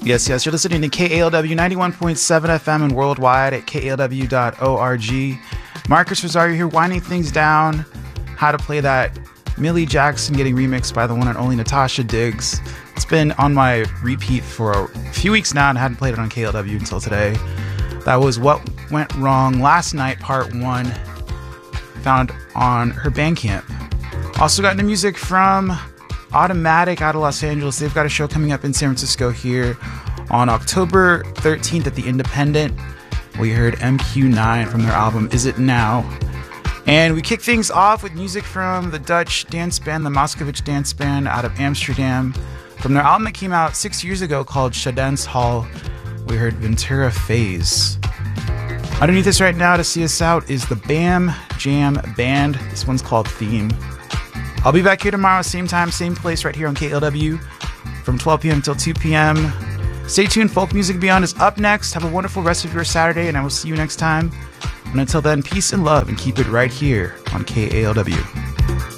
Yes, yes, you're listening to KALW 91.7 FM and worldwide at kalw.org. Marcus Rosario here, winding things down. How to play that Millie Jackson getting remixed by the one and only Natasha Diggs. It's been on my repeat for a few weeks now and I hadn't played it on KLW until today. That was What Went Wrong Last Night, Part 1, found on her Bandcamp. Also got new music from Automatic out of Los Angeles. They've got a show coming up in San Francisco here on October 13th at the Independent. We heard MQ9 from their album Is It Now? And we kick things off with music from the Dutch dance band, the Moskovich Dance Band out of Amsterdam. From their album that came out 6 years ago called Shadance Hall, we heard Ventura Phase. Underneath us right now to see us out is the Bam Jam Band. This one's called Theme. I'll be back here tomorrow, same time, same place, right here on KLW from 12 p.m. till 2 p.m. Stay tuned, Folk Music Beyond is up next. Have a wonderful rest of your Saturday, and I will see you next time. And until then, peace and love, and keep it right here on KALW.